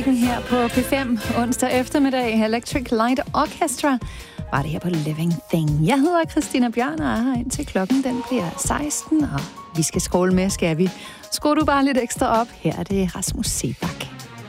Her på P5 onsdag eftermiddag, Electric Light Orchestra, var det her på Living Thing. Jeg hedder Christina Bjørn og er her indtil klokken den bliver 16, og vi skal skråle med, skal vi. Skruer du bare lidt ekstra op, her er det Rasmus Seebach.